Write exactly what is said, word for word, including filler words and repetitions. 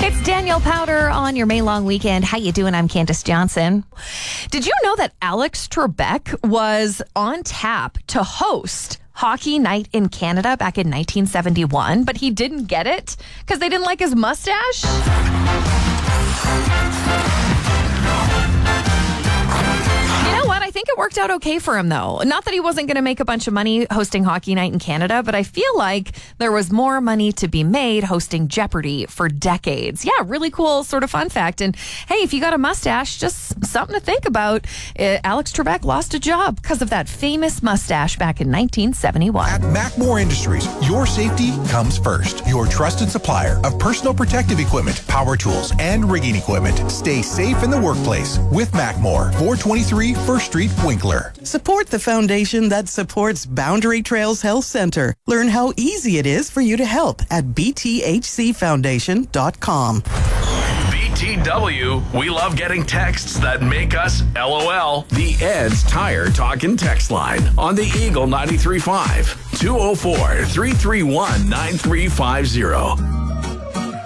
It's Danielle Powder on your May long weekend. How you doing? I'm Candace Johnson. Did you know that Alex Trebek was on tap to host Hockey Night in Canada back in nineteen seventy-one, but he didn't get it because they didn't like his mustache? You know what? I think it worked out okay for him, though. Not that he wasn't going to make a bunch of money hosting Hockey Night in Canada, but I feel like there was more money to be made hosting Jeopardy for decades. Yeah, really cool sort of fun fact. And hey, if you got a mustache, just something to think about. Uh, Alex Trebek lost a job because of that famous mustache back in nineteen seventy-one. At Macmore Industries, your safety comes first. Your trusted supplier of personal protective equipment, power tools, and rigging equipment. Stay safe in the workplace with Macmore. four twenty-three First Street, Winkler. Support the foundation that supports Boundary Trails Health Center. Learn how easy it is for you to help at b t h c foundation dot com. B T W, we love getting texts that make us LOL. The Ed's Tire Talkin' text line on the Eagle ninety-three point five, two oh four, three three one, nine three five zero.